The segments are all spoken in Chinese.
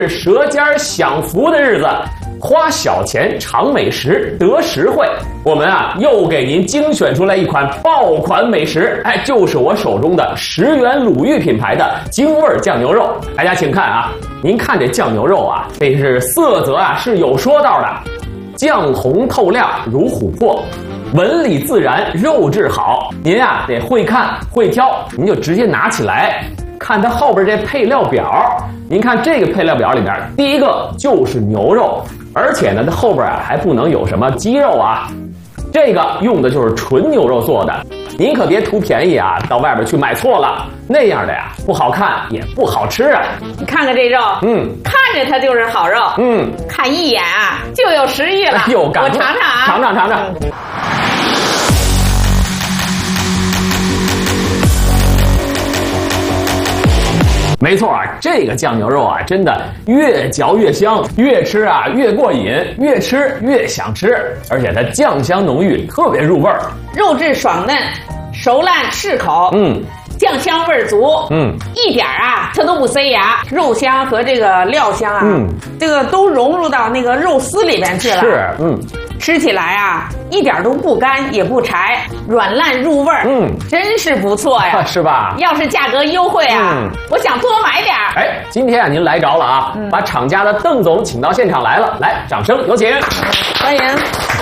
是舌尖享福的日子，花小钱尝美食得实惠。我们啊又给您精选出来一款爆款美食，就是我手中的10元鲁豫品牌的京味酱牛肉。大家请看啊，您看这酱牛肉啊，这是色泽啊是有说道的，酱红透亮如琥珀。纹理自然，肉质好，您啊得会看会挑，您就直接拿起来看它后边这配料表。您看这个配料表里面，第一个就是牛肉，而且呢它后边啊还不能有什么鸡肉啊，这个用的就是纯牛肉做的。您可别图便宜啊，到外边去买错了，那样的呀不好看也不好吃啊。 你看看这肉，看着它就是好肉，看一眼啊就有食欲了。 哎呦，我尝尝啊， 尝尝。没错啊，这个酱牛肉啊，真的越嚼越香，越吃啊越过瘾，越吃越想吃，而且它酱香浓郁，特别入味儿， 肉质爽嫩，熟烂适口，酱香味儿足，一点啊它都不塞牙，肉香和这个料香啊，这个都融入到那个肉丝里面去了， 是， 吃起来啊一点都不干也不柴，软烂入味儿，真是不错呀， 是吧？ 要是价格优惠啊，我想多买点儿。 哎，今天啊您来着了啊，把厂家的邓总请到现场来了，来，掌声有请， 欢迎。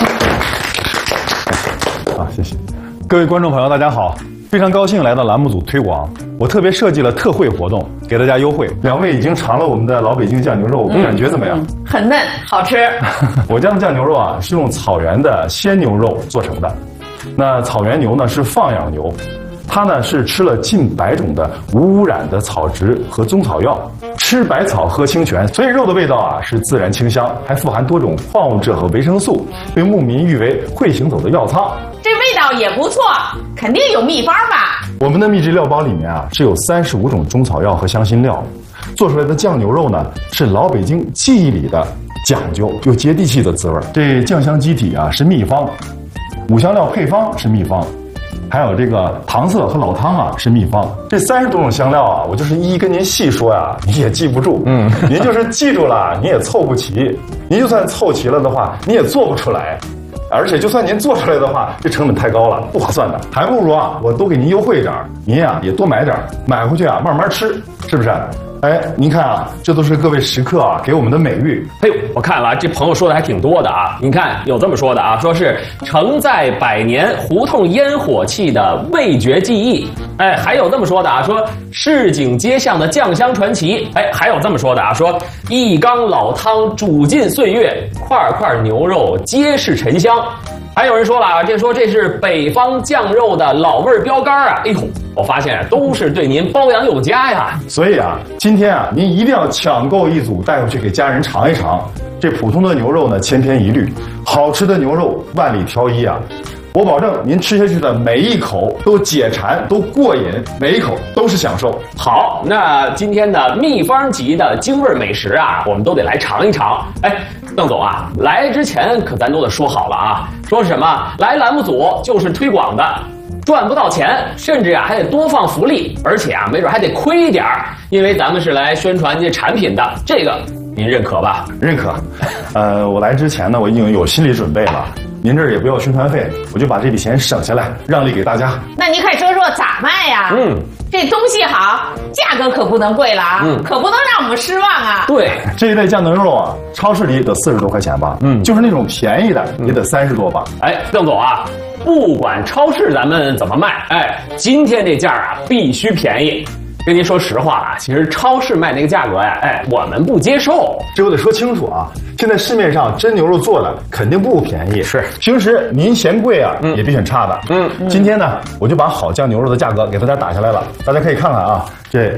好，谢谢。各位观众朋友，大家好。非常高兴来到栏目组推广，我特别设计了特惠活动，给大家优惠。两位已经尝了我们的老北京酱牛肉，感觉怎么样？ 很嫩，好吃。 我家的酱牛肉啊，是用草原的鲜牛肉做成的。那草原牛呢是放养牛，它呢是吃了近100种的无污染的草植和中草药，吃百草喝清泉，所以肉的味道啊是自然清香，还富含多种矿物质和维生素，被牧民誉为会行走的药仓。 这味道也不错，肯定有秘方吧？ 我们的秘制料包里面啊是有35种中草药和香辛料，做出来的酱牛肉呢是老北京记忆里的讲究又接地气的滋味。这酱香基底啊是秘方，五香料配方是秘方，还有这个糖色和老汤啊是秘方。这30多种香料啊，我就是一一跟您细说呀，你也记不住。您就是记住了，你也凑不齐。您就算凑齐了的话，你也做不出来。而且就算您做出来的话，这成本太高了，不划算的。还不如啊，我多给您优惠点儿，您呀也多买点儿，买回去啊慢慢吃，是不是？哎，您看啊，这都是各位食客啊给我们的美誉。 哎呦，我看了这朋友说的还挺多的啊。您看有这么说的啊，说是承载100年胡同烟火气的味觉记忆。哎，还有这么说的啊，说市井街巷的酱香传奇。哎，还有这么说的啊，说一缸老汤煮尽岁月，块块牛肉皆是沉香。还有人说了啊，这是北方酱肉的老味标杆啊！哎呦，我发现都是对您包养有加呀。 所以啊，今天啊，您一定要抢购一组带回去给家人尝一尝。这普通的牛肉呢，千篇一律；好吃的牛肉万里挑一啊！我保证您吃下去的每一口都解馋，都过瘾，每一口都是享受。 好，那今天的秘方级的京味美食啊，我们都得来尝一尝。哎，邓总啊，来之前可咱都得说好了啊，说什么来栏目组就是推广的，赚不到钱，甚至啊还得多放福利，而且啊没准还得亏一点儿，因为咱们是来宣传这产品的，这个您认可吧？ 认可。我来之前呢，我已经有心理准备了。您这儿也不要宣传费，我就把这笔钱省下来，让利给大家。 那您快说说咋卖呀？这东西好，价格可不能贵了啊，可不能让我们失望啊。 对， 这一类酱牛肉啊，超市里得40多块钱吧，就是那种便宜的也得30多吧。 哎，邓总啊，不管超市咱们怎么卖，哎，今天这价啊必须便宜。跟您说实话啊，其实超市卖那个价格呀，哎，我们不接受。 这我得说清楚啊，现在市面上真牛肉做的肯定不便宜，是平时您嫌贵啊，也别选差的。今天呢，我就把好酱牛肉的价格给大家打下来了，大家可以看看啊，这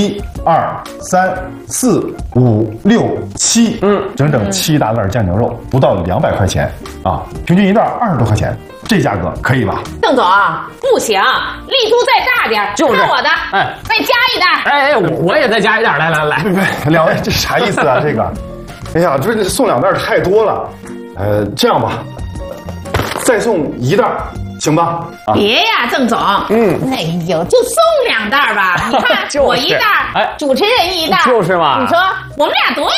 1、2、3、4、5、6、7，整整7大袋酱牛肉，不到200块钱啊，平均一袋20多块钱。这价格可以吧？ 邓总，不行，力度再大点， 就是看我的， 哎， 再加一袋。 哎，我也再加一袋，来， 两位这啥意思啊？这个，哎呀，这送2袋太多了，这样吧，再送1袋， 行吧？啊， 别呀，郑总。哎呦，就送2袋吧。你看，我1袋，主持人1袋， 就是嘛。 你说我们俩多